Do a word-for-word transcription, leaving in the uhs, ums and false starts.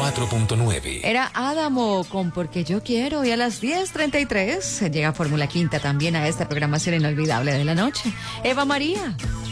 cuatro punto nueve. Era Adamo con Porque Yo Quiero, y a las diez treinta y tres llega Fórmula Quinta también a esta programación inolvidable de la noche. Eva María.